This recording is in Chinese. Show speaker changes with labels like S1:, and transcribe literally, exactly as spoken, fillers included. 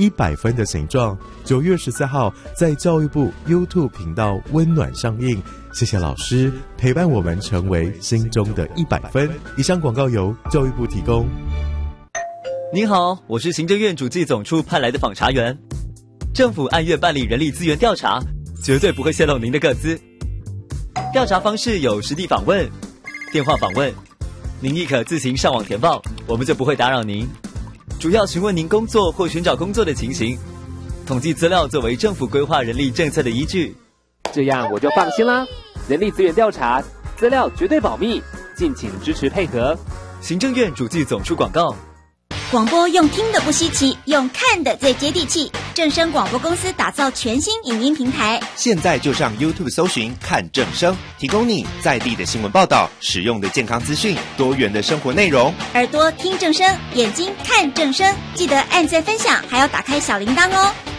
S1: 一百分的形状，九月十四号在教育部 YouTube 频道温暖上映。谢谢老师陪伴我们成为心中的一百分。以上广告由教育部提供。
S2: 您好，我是行政院主计总处派来的访查员。政府按月办理人力资源调查，绝对不会泄露您的个资。调查方式有实地访问、电话访问，您亦可自行上网填报，我们就不会打扰您。主要询问您工作或寻找工作的情形，统计资料作为政府规划人力政策的依据。
S3: 这样我就放心啦。人力资源调查资料绝对保密，敬请支持配合。
S2: 行政院主计总处广告。
S4: 广播用听的不稀奇，用看的最接地气。正声广播公司打造全新影音平台，
S5: 现在就上 YouTube 搜寻看正声，提供你在地的新闻报道、实用的健康资讯、多元的生活内容。
S4: 耳朵听正声，眼睛看正声，记得按赞分享，还要打开小铃铛哦。